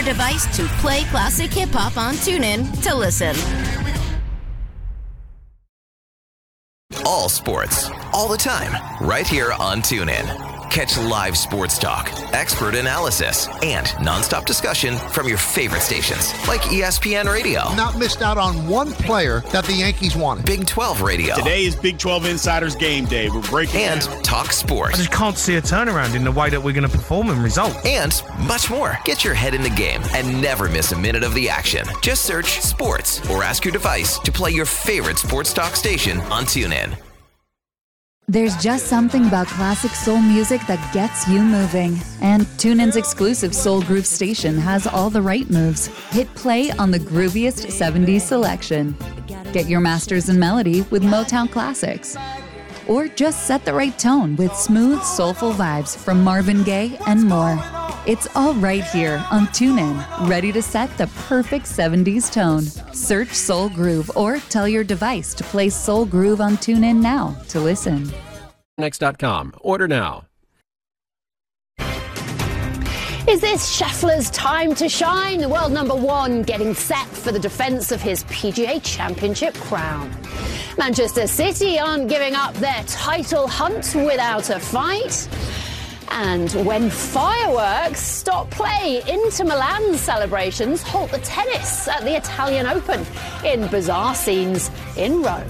your device to play classic hip-hop on TuneIn to listen. All sports, all the time, right here on TuneIn. Catch live sports talk, expert analysis, and nonstop discussion from your favorite stations, like ESPN Radio. Not missed out on one player that the Yankees wanted. Big 12 Radio. Today is Big 12 Insiders Game Day. We're breaking and down. Talk sports. I just can't see a turnaround in the way that we're going to perform and result. And much more. Get your head in the game and never miss a minute of the action. Just search sports or ask your device to play your favorite sports talk station on TuneIn. There's just something about classic soul music that gets you moving. And TuneIn's exclusive Soul Groove station has all the right moves. Hit play on the grooviest 70s selection. Get your masters in melody with Motown classics. Or just set the right tone with smooth, soulful vibes from Marvin Gaye and more. It's all right here on TuneIn, ready to set the perfect 70s tone. Search Soul Groove or tell your device to play Soul Groove on TuneIn now to listen. Next.com. Order now. Is this Scheffler's time to shine? The world number one getting set for the defence of his PGA Championship crown. Manchester City aren't giving up their title hunt without a fight. And when fireworks stop play, Inter Milan's celebrations halt the tennis at the Italian Open in bizarre scenes in Rome.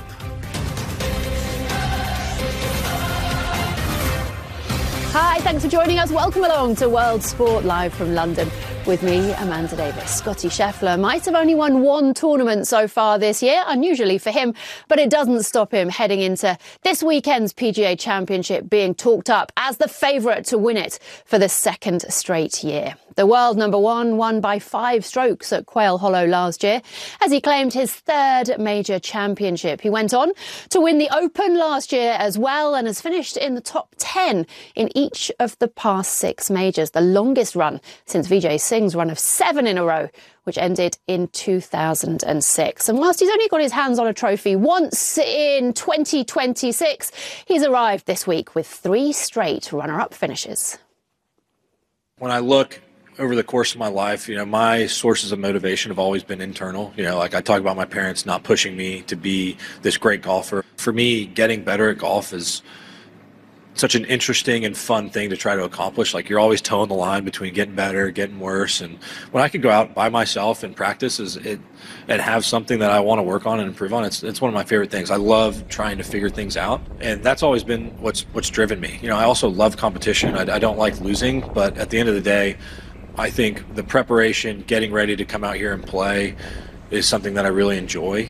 Hi, thanks for joining us. Welcome along to World Sport Live from London with me, Amanda Davis. Scottie Scheffler might have only won one tournament so far this year, unusually for him, but it doesn't stop him heading into this weekend's PGA Championship being talked up as the favourite to win it for the second straight year. The world number one won by 5 strokes at Quail Hollow last year as he claimed his third major championship. He went on to win the Open last year as well and has finished in the top 10 in each of the past 6 majors, the longest run since Vijay Singh's run of 7 in a row, which ended in 2006. And whilst he's only got his hands on a trophy once in 2026, he's arrived this week with 3 straight runner-up finishes. When I look over the course of my life, my sources of motivation have always been internal. Like I talk about my parents not pushing me to be this great golfer. For me, getting better at golf is such an interesting and fun thing to try to accomplish. Like you're always towing the line between getting better, getting worse. And when I can go out by myself and practice and have something that I want to work on and improve on, it's one of my favorite things. I love trying to figure things out. And that's always been what's driven me. I also love competition. I don't like losing, but at the end of the day, I think the preparation, getting ready to come out here and play is something that I really enjoy.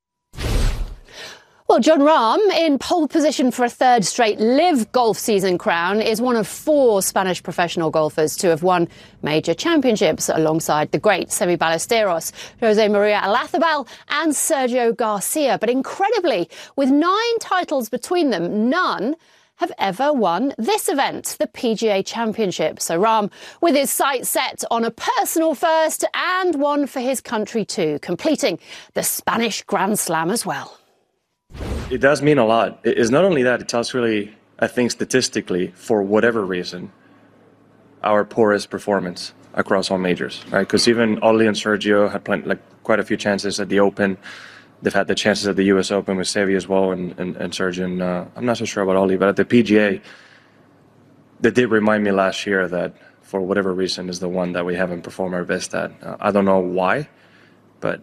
Well, Jon Rahm, in pole position for a third straight LIV golf season crown, is one of 4 Spanish professional golfers to have won major championships alongside the great Seve Ballesteros, Jose Maria Olazabal and Sergio Garcia. But incredibly, with 9 titles between them, none have ever won this event, the PGA Championship. So Rahm, with his sights set on a personal first and one for his country too, completing the Spanish Grand Slam as well. It does mean a lot. It's not only that, it's also really, I think statistically, for whatever reason, our poorest performance across all majors, right? Because even Ollie and Sergio had quite a few chances at the Open. They've had the chances at the US Open with Seve as well and Sergio. And, I'm not so sure about Ollie, but at the PGA, they did remind me last year that for whatever reason is the one that we haven't performed our best at. I don't know why, but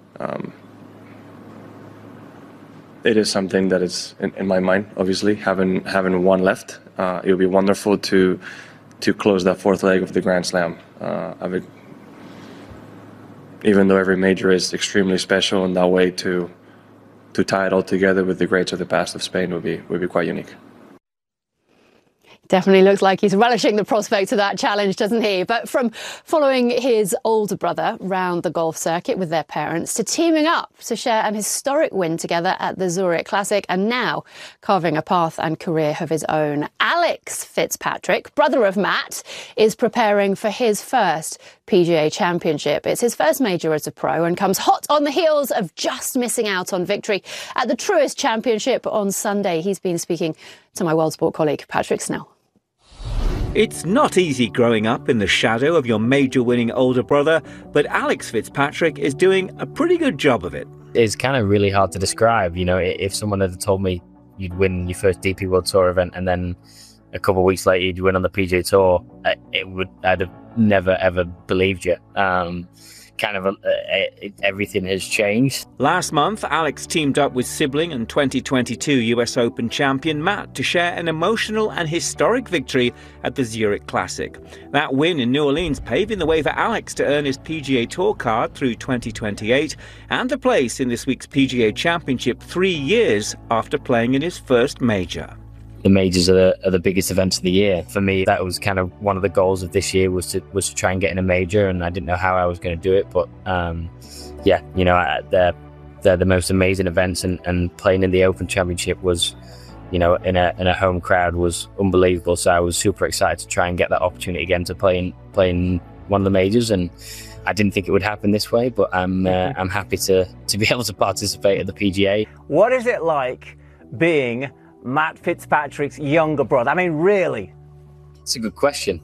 it is something that is in my mind, obviously, having one left. It would be wonderful to close that 4th leg of the Grand Slam. Even though every major is extremely special in that way, to tie it all together with the greats of the past of Spain would be quite unique. Definitely looks like he's relishing the prospect of that challenge, doesn't he? But from following his older brother round the golf circuit with their parents to teaming up to share an historic win together at the Zurich Classic and now carving a path and career of his own, Alex Fitzpatrick, brother of Matt, is preparing for his first PGA Championship. It's his first major as a pro and comes hot on the heels of just missing out on victory at the Truist Championship on Sunday. He's been speaking to my World Sport colleague, Patrick Snell. It's not easy growing up in the shadow of your major-winning older brother, but Alex Fitzpatrick is doing a pretty good job of it. It's kind of really hard to describe. You know, if someone had told me you'd win your first DP World Tour event and then a couple of weeks later you'd win on the PGA Tour, I'd have never, ever believed you. Everything has changed. Last month, Alex teamed up with sibling and 2022 US Open champion Matt to share an emotional and historic victory at the Zurich Classic. That win in New Orleans paving the way for Alex to earn his PGA Tour card through 2028 and a place in this week's PGA Championship 3 years after playing in his first major. The majors are the biggest events of the year. For me, that was kind of one of the goals of this year was to try and get in a major, and I didn't know how I was going to do it. But they're the most amazing events, and playing in the Open Championship was, in a home crowd was unbelievable. So I was super excited to try and get that opportunity again to play in one of the majors, and I didn't think it would happen this way, but I'm happy to be able to participate at the PGA. What is it like being Matt Fitzpatrick's younger brother? I mean, really? It's a good question.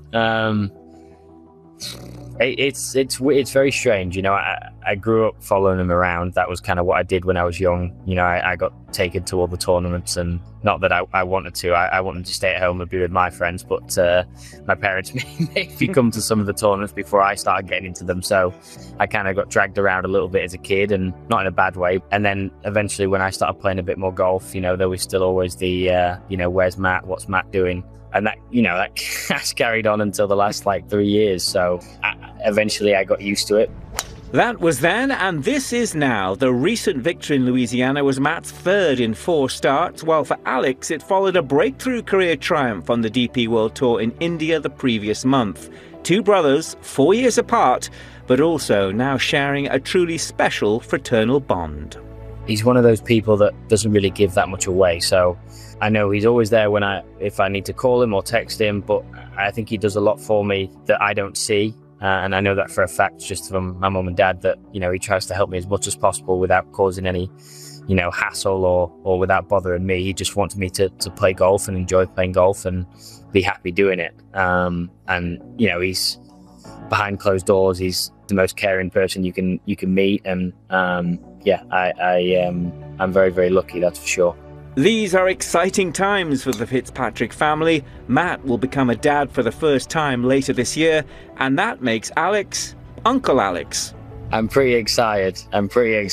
It's very strange. I grew up following him around. That was kind of what I did when I was young. I got taken to all the tournaments, and not that I wanted to. I wanted to stay at home and be with my friends, but my parents made me come to some of the tournaments before I started getting into them. So I kind of got dragged around a little bit as a kid, and not in a bad way. And then eventually when I started playing a bit more golf, there was still always the, where's Matt? What's Matt doing? And that has carried on until the last 3 years. So eventually I got used to it. That was then, and this is now. The recent victory in Louisiana was Matt's third in 4 starts, while for Alex it followed a breakthrough career triumph on the DP World Tour in India the previous month. 2 brothers, 4 years apart, but also now sharing a truly special fraternal bond. He's one of those people that doesn't really give that much away, so I know he's always there if I need to call him or text him, but I think he does a lot for me that I don't see. And I know that for a fact just from my mum and dad that, he tries to help me as much as possible without causing any, hassle or without bothering me. He just wants me to play golf and enjoy playing golf and be happy doing it. He's behind closed doors. He's the most caring person you can meet. And I'm very, very lucky, that's for sure. These are exciting times for the Fitzpatrick family. Matt will become a dad for the first time later this year, and that makes Alex Uncle Alex. I'm pretty excited. I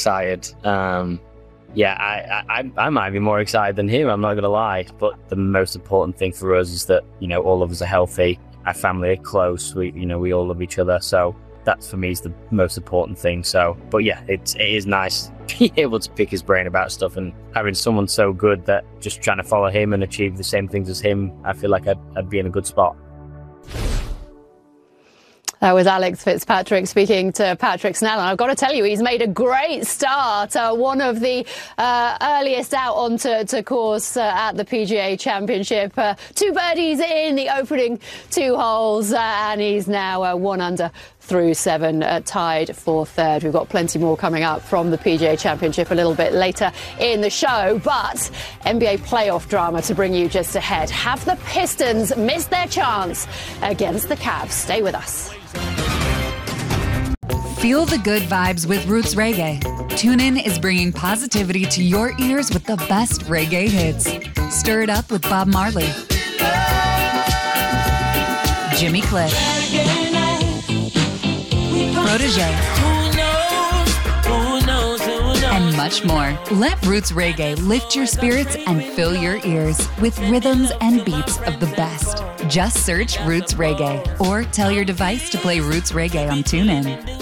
might be more excited than him, I'm not going to lie. But the most important thing for us is that, all of us are healthy. Our family are close. We all love each other. So that for me is the most important thing. So, but yeah, it is nice being able to pick his brain about stuff and having someone so good that just trying to follow him and achieve the same things as him, I feel like I'd be in a good spot. That was Alex Fitzpatrick speaking to Patrick Snell. And I've got to tell you, he's made a great start. One of the earliest out onto course at the PGA Championship. 2 birdies in the opening 2 holes, and he's now 1 under through 7, tied for 3rd. We've got plenty more coming up from the PGA Championship a little bit later in the show, but NBA playoff drama to bring you just ahead. Have the Pistons missed their chance against the Cavs? Stay with us. Feel the good vibes with Roots Reggae. TuneIn is bringing positivity to your ears with the best reggae hits. Stir it up with Bob Marley, Jimmy Cliff, Protégé, and much more. Let Roots Reggae lift your spirits and fill your ears with rhythms and beats of the best. Just search Roots Reggae or tell your device to play Roots Reggae on TuneIn.